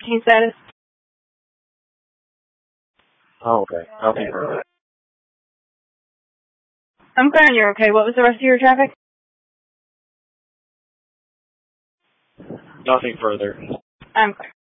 15 status. Oh, okay. Okay. I'm glad you're okay. What was the rest of your traffic? Nothing further. I'm clear.